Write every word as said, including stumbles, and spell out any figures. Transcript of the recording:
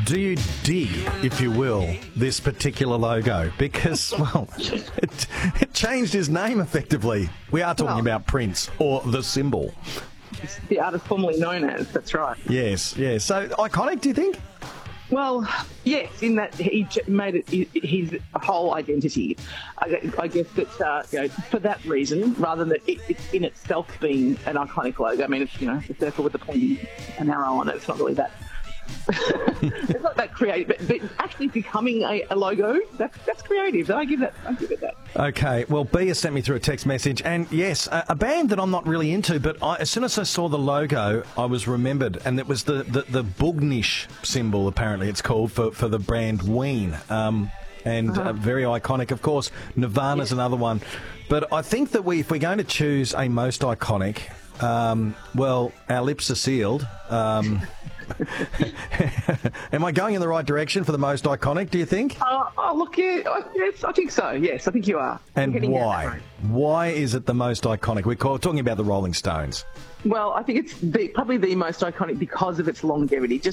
Do you dig, if you will, this particular logo? Because, well, it, it changed his name effectively. We are talking Well, about Prince, or the symbol. it's the artist formerly known as, that's right. Yes, yes. So, iconic, do you think? Well, yes, in that he j- made it hi- his whole identity. I, gu- I guess that uh, you know, for that reason, rather than it, it in itself being an iconic logo. I mean, it's, you know, the circle with the pointy an arrow on it. It's not really that. It's not that creative, but, but actually becoming a, a logo, that's that's creative. I give that. I give it that. Okay, well, B has sent me through a text message, and yes, a, a band that I'm not really into, but I, as soon as I saw the logo, I was remembered, and it was the, the, the Bugnish symbol, apparently it's called, for, for the brand Ween, um, and Uh-huh. uh, very iconic. Of course, Nirvana's Yeah. another one, but I think that we, if we're going to choose a most iconic, um, well, our lips are sealed. Um, Am I going in the right direction for the most iconic, do you think? Uh, oh, look, yeah, I, yes, I think so. Yes, I think you are. You're And getting down that why? road. Why is it the most iconic? We're call, talking about the Rolling Stones. Well, I think it's the, probably the most iconic because of its longevity. Just